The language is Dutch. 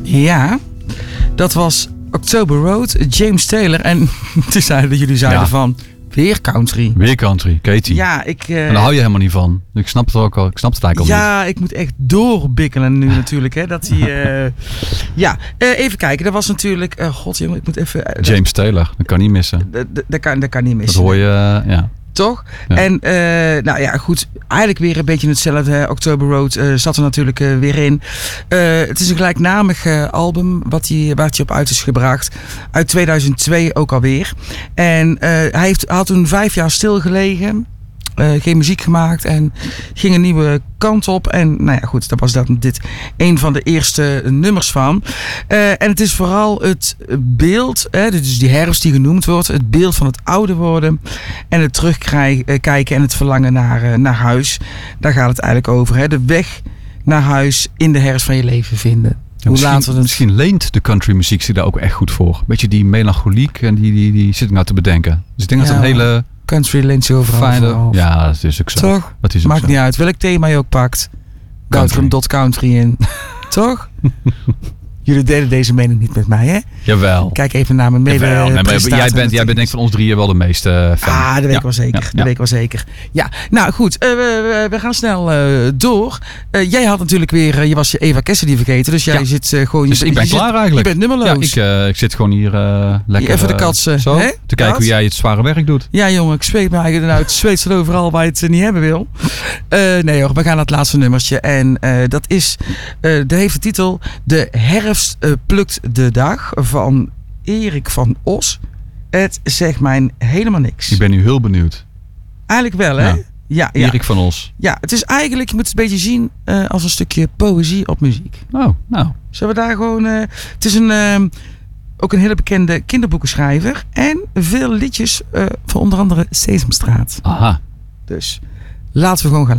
Ja, dat was October Road, James Taylor. En toen zeiden jullie van, weer country. Weer country, Katie. Ja, en daar hou je helemaal niet van. Ik snap het ook al. Ik snap het eigenlijk al niet. Ja, ik moet echt doorbikkelen nu natuurlijk. Hè, dat hij... even kijken. Dat was natuurlijk... God jongen, ik moet even... James Taylor, dat kan niet missen. Dat kan niet missen. Dat hoor je, ja. Toch? Ja. En goed, eigenlijk weer een beetje hetzelfde. October Road zat er natuurlijk weer in. Het is een gelijknamig album waar hij op uit is gebracht. Uit 2002 ook alweer. En hij had toen 5 jaar stilgelegen. Geen muziek gemaakt en ging een nieuwe kant op. En nou ja, goed, daar was dit een van de eerste nummers van. En het is vooral het beeld, dus die herfst die genoemd wordt, het beeld van het ouder worden en het terugkijken en het verlangen naar huis. Daar gaat het eigenlijk over. Hè? De weg naar huis in de herfst van je leven vinden. Ja, misschien leent de countrymuziek zich daar ook echt goed voor. Beetje die melancholiek en die zit ik nou te bedenken. Dus ik denk dat het een hele... Country leent zich overal fijne. Ja, dat is ook zo. Toch? Dat is ook Maakt zo. niet uit welk thema je ook pakt. Goud from Dot Country in. Toch? Jullie delen deze mening niet met mij, hè? Jawel. Kijk even naar mijn mede. Jij bent denk ik van ons drieën wel de meeste fan. Ah, dat weet ik wel zeker. Dat weet ik wel zeker. Ja, nou goed. We gaan snel door. Jij had natuurlijk weer... je was je Eva Cassidy vergeten. Dus jij zit gewoon... Dus ik ben klaar eigenlijk. Je bent nummerloos. Ja, ik zit gewoon hier lekker... Even de katsen. Zo, te kijken hoe jij het zware werk dout. Ja, jongen. Ik zweet me eigenlijk uit. Het zweet staat overal waar je het niet hebben wil. Nee hoor, we gaan naar het laatste nummertje. En dat heeft de titel... De herfst plukt de dag van Erik van Os. Het zegt mij helemaal niks. Ik ben nu heel benieuwd. Eigenlijk wel, hè? Ja. Erik van Os. Ja, het is eigenlijk, je moet het een beetje zien als een stukje poëzie op muziek. Oh, nou. Zullen we daar gewoon... het is ook een hele bekende kinderboekenschrijver. En veel liedjes van onder andere Sesamstraat. Aha. Dus laten we gewoon gaan